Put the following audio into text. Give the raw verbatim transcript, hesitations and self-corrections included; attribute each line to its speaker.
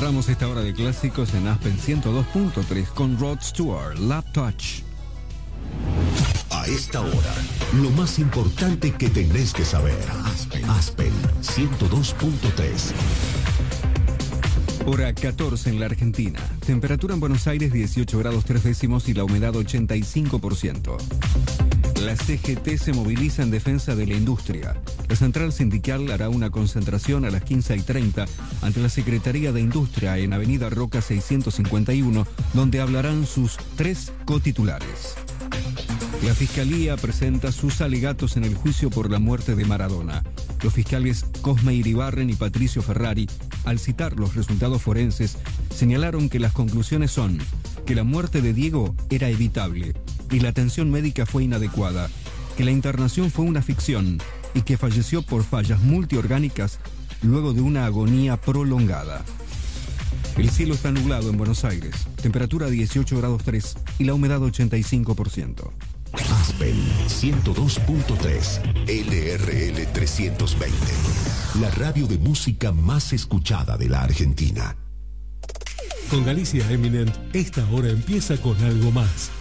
Speaker 1: Cerramos esta hora de clásicos en Aspen ciento dos punto tres con Rod Stewart, Love Touch.
Speaker 2: A esta hora, lo más importante que tenés que saber. Aspen, Aspen ciento dos punto tres.
Speaker 1: Hora catorce en la Argentina. Temperatura en Buenos Aires dieciocho grados tres décimos y la humedad ochenta y cinco por ciento. La C G T se moviliza en defensa de la industria. La central sindical hará una concentración a las quince y treinta ante la Secretaría de Industria en Avenida Roca seiscientos cincuenta y uno, donde hablarán sus tres cotitulares. La Fiscalía presenta sus alegatos en el juicio por la muerte de Maradona. Los fiscales Cosme Iribarren y Patricio Ferrari, al citar los resultados forenses, señalaron que las conclusiones son que la muerte de Diego era evitable y la atención médica fue inadecuada, que la internación fue una ficción y que falleció por fallas multiorgánicas luego de una agonía prolongada. El cielo está nublado en Buenos Aires, temperatura dieciocho grados tres y la humedad ochenta y cinco por ciento.
Speaker 2: Aspen ciento dos punto tres, L R L trescientos veinte, la radio de música más escuchada de la Argentina.
Speaker 3: Con Galicia Eminent, esta hora empieza con algo más.